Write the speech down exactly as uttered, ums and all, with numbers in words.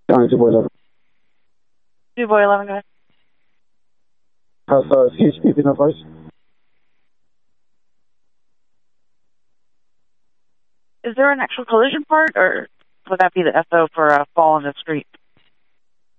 County two boy eleven. Two boy eleven, guys. How's uh, C H P been advised? Is there an actual collision part, or would that be the S O for a fall in the street?